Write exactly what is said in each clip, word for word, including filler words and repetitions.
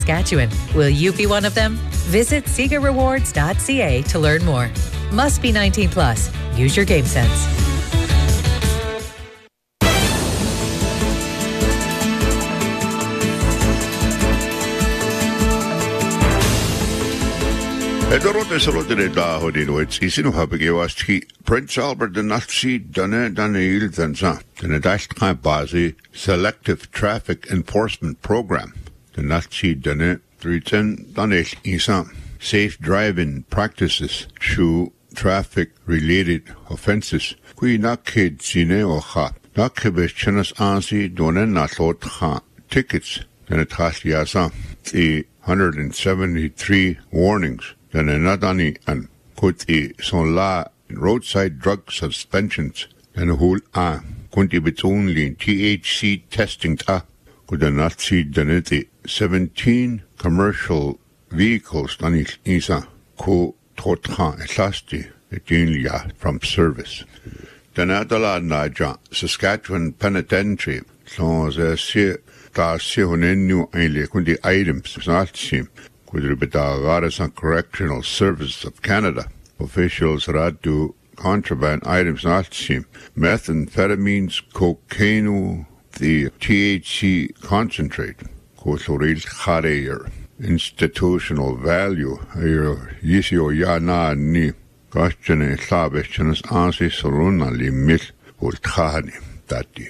Saskatchewan. Will you be one of them? Visit Sega Rewards dot C A to learn more. Must be nineteen plus. Use your game sense. Edorote salote da hodinoets isinu habegewaski Prince Albert the Nazi dane Daniel Zanza the Nadashka Bazi Selective Traffic Enforcement Program the Nazi dane three ten Danish Isa Safe Driving Practices Shu Traffic Related Offenses Kui Nakid Sine Oha Nakebesh Chenas Ansi Donen Naslot Ha Tickets the Natasliasa the one hundred seventy-three warnings then anadani and kuti son la roadside drug suspensions and whole a kunti betonli T H C testing ta could not see daneti seventeen commercial vehicles dani isa ko totha esasti etinlia from service. Danadala naja Saskatchewan Penitentiary so the se ta se honenu ile kundi items salsi with the Correctional Service of Canada. Officials radu contraband items not seen methamphetamines, cocaine, the T H C concentrate, kosoril khareyer, institutional value, ayer yisio yana ni, gashjane sabeshanas ansi soruna limit ulkhani dati.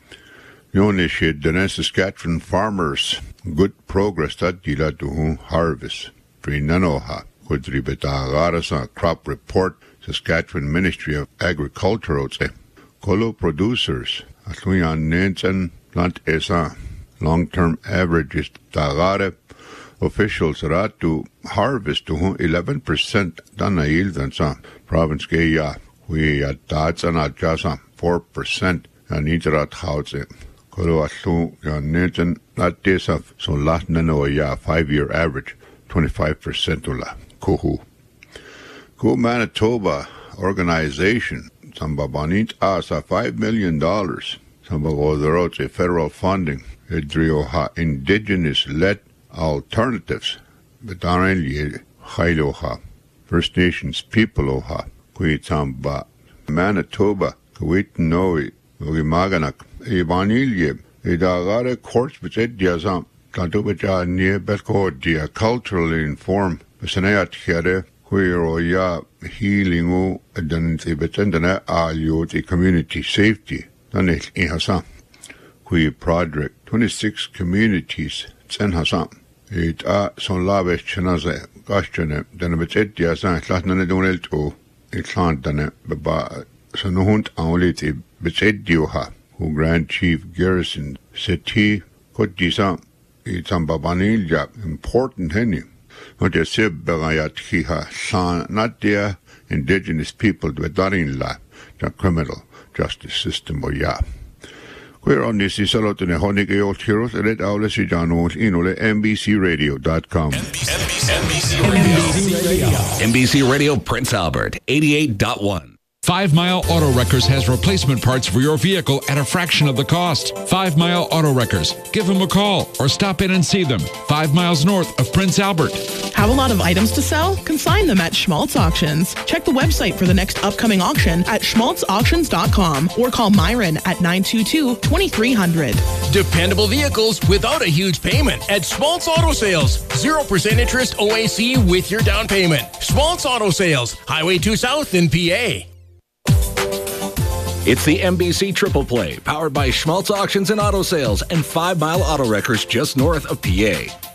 Yonishe the Saskatchewan farmers good progress that dila to harvest. Trinanoha kudri betagarasa crop report Saskatchewan Ministry of Agriculture ote. Kolo producers atuyan nensen plant esa long term averages tagare officials ratu harvest to eleven percent danail than sa province keya we at datsana jasa four percent and itrat house. Kolo asu yan nensen not this of so last nano ya five year average twenty-five percent ula kuhu. Ku Manitoba organization sambabanit asa five million dollars sambagoderote federal funding idrioha indigenous led alternatives bedarenli hailoha First Nations people oha kuitamba Manitoba kuit noi ugimaganak Ibanilye, Idagare courts which ed diazam, Tantubaja near Belcodia, culturally informed, Besanayat Here, Quiro ya healing, then the Betendana Alio, the community safety, Danil Ihasam. Qui project twenty-six communities, Sen Hasam. It a son lavish Chenaze, Gashane, then a Betet diazam, Latnanedunelto, Itlantane, Baba, Sanuhunt only the Betet dioha. Who Grand Chief Garrison Seti Kodisa Itambabanilja important henny. Not a sib begayat hiha san not their indigenous people dwedarin la the criminal justice system or ya. We're on this is a lot in a honey old heroes and let our Lesijanos inole N B C radio dot com. N B C Radio. N B C Radio Prince Albert eighty-eight point one. Five Mile Auto Wreckers has replacement parts for your vehicle at a fraction of the cost. Five Mile Auto Wreckers. Give them a call or stop in and see them. Five miles north of Prince Albert. Have a lot of items to sell? Consign them at Schmaltz Auctions. Check the website for the next upcoming auction at schmaltz auctions dot com or call Myron at nine two two, two three zero zero. Dependable vehicles without a huge payment at Schmaltz Auto Sales. zero percent interest O A C with your down payment. Schmaltz Auto Sales, Highway two South in P A. It's the N B C Triple Play, powered by Schmaltz Auctions and Auto Sales and Five Mile Auto Wreckers just north of P A.